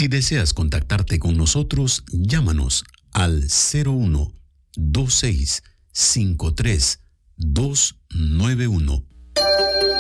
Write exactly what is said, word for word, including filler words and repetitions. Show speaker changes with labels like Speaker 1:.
Speaker 1: Si deseas contactarte con nosotros, llámanos al cero uno dos seis cinco tres dos nueve uno.